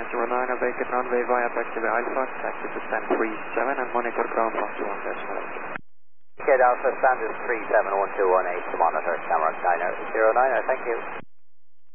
09, vacant runway via taxi Alpha, taxi to stand 37 and monitor ground 121.8. Kid Alpha, stand is 371218 to monitor camera 909, thank you.